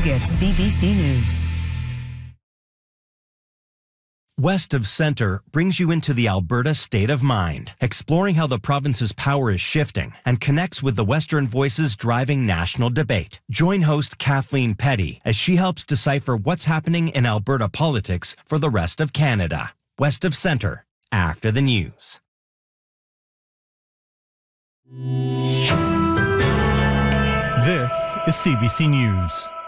get CBC News. West of Centre brings you into the Alberta state of mind, exploring how the province's power is shifting and connects with the Western voices driving national debate. Join host Kathleen Petty as she helps decipher what's happening in Alberta politics for the rest of Canada. West of Centre, after the news. This is CBC News.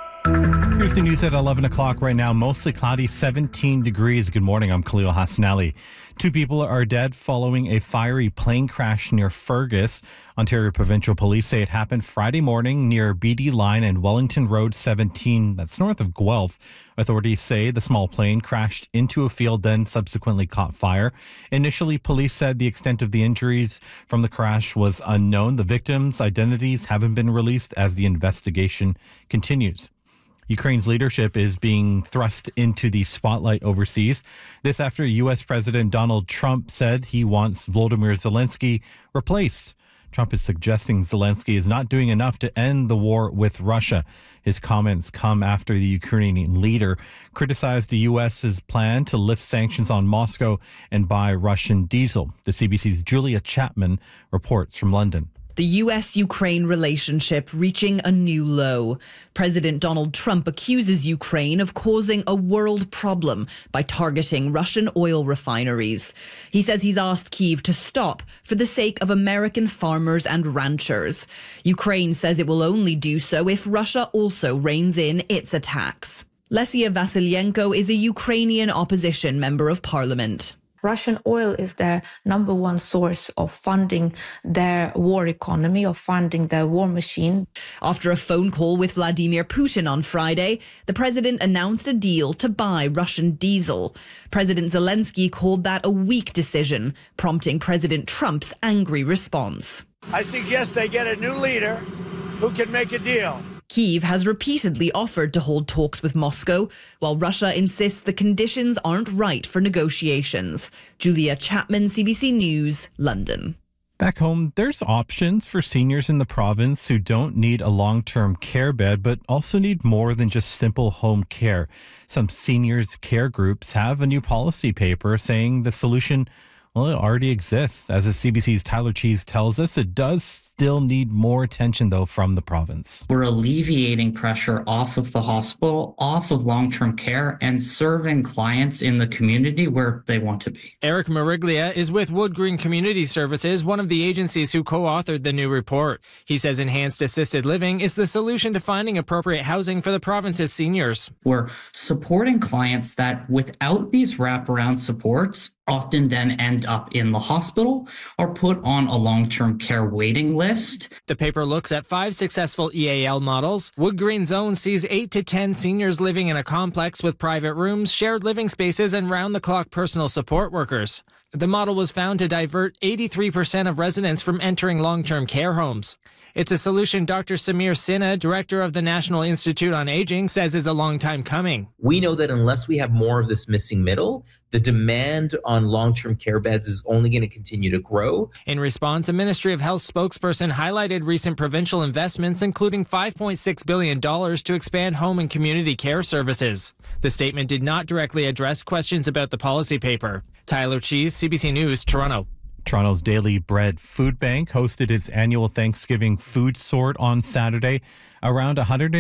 Here's the news at 11 o'clock right now. Mostly cloudy, 17 degrees. Good morning. I'm Khalil Hassanali. 2 people are dead following a fiery plane crash near Fergus. Ontario Provincial Police say it happened Friday morning near BD Line and Wellington Road 17. That's north of Guelph. Authorities say the small plane crashed into a field, then subsequently caught fire. Initially, police said the extent of the injuries from the crash was unknown. The victims' identities haven't been released as the investigation continues. Ukraine's leadership is being thrust into the spotlight overseas. This after U.S. President Donald Trump said he wants Volodymyr Zelensky replaced. Trump is suggesting Zelensky is not doing enough to end the war with Russia. His comments come after the Ukrainian leader criticized the U.S.'s plan to lift sanctions on Moscow and buy Russian diesel. The CBC's Julia Chapman reports from London. The US-Ukraine relationship reaching a new low. President Donald Trump accuses Ukraine of causing a world problem by targeting Russian oil refineries. He says he's asked Kyiv to stop for the sake of American farmers and ranchers. Ukraine says it will only do so if Russia also reins in its attacks. Lesia Vasilyenko is a Ukrainian opposition member of parliament. Russian oil is their number one source of funding their war economy, of funding their war machine. After a phone call with Vladimir Putin on Friday, the president announced a deal to buy Russian diesel. President Zelensky called that a weak decision, prompting President Trump's angry response. I suggest they get a new leader who can make a deal. Kyiv has repeatedly offered to hold talks with Moscow, while Russia insists the conditions aren't right for negotiations. Julia Chapman, CBC News, London. Back home, there's options for seniors in the province who don't need a long-term care bed, but also need more than just simple home care. Some seniors' care groups have a new policy paper saying the solution, well, it already exists. As the CBC's Tyler Cheese tells us, it does still need more attention, though, from the province. We're alleviating pressure off of the hospital, off of long-term care, and serving clients in the community where they want to be. Eric Mariglia is with Wood Green Community Services, one of the agencies who co-authored the new report. He says enhanced assisted living is the solution to finding appropriate housing for the province's seniors. We're supporting clients that without these wraparound supports often then end up in the hospital or put on a long-term care waiting list. The paper looks at 5 successful EAL models. Wood Green Zone sees 8 to 10 seniors living in a complex with private rooms, shared living spaces, and round-the-clock personal support workers. The model was found to divert 83% of residents from entering long-term care homes. It's a solution Dr. Samir Sinha, director of the National Institute on Aging, says is a long time coming. We know that unless we have more of this missing middle, the demand on long-term care beds is only going to continue to grow. In response, a Ministry of Health spokesperson highlighted recent provincial investments, including $5.6 billion to expand home and community care services. The statement did not directly address questions about the policy paper. Tyler Cheese, CBC News, Toronto. Toronto's Daily Bread Food Bank hosted its annual Thanksgiving food sort on Saturday. Around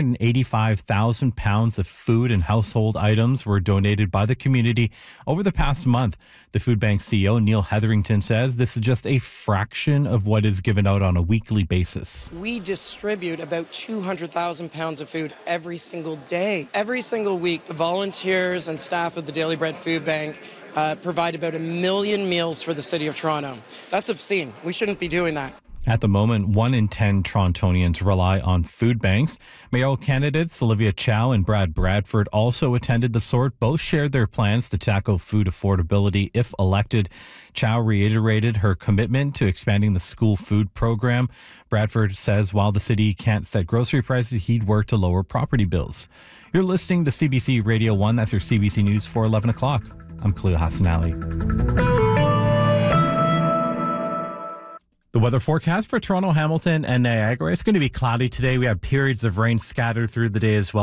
185,000 pounds of food and household items were donated by the community over the past month. The food bank CEO, Neil Hetherington, says this is just a fraction of what is given out on a weekly basis. We distribute about 200,000 pounds of food every single day. Every single week, the volunteers and staff of the Daily Bread Food Bank provide about 1 million meals for the city of Toronto. That's obscene. We shouldn't be doing that. At the moment, 1 in 10 Torontonians rely on food banks. Mayoral candidates Olivia Chow and Brad Bradford also attended the sort. Both shared their plans to tackle food affordability if elected. Chow reiterated her commitment to expanding the school food program. Bradford says while the city can't set grocery prices, he'd work to lower property bills. You're listening to CBC Radio 1. That's your CBC News for 11 o'clock. I'm Khalil Hassanali. The weather forecast for Toronto, Hamilton, and Niagara. It's going to be cloudy today. We have periods of rain scattered through the day as well.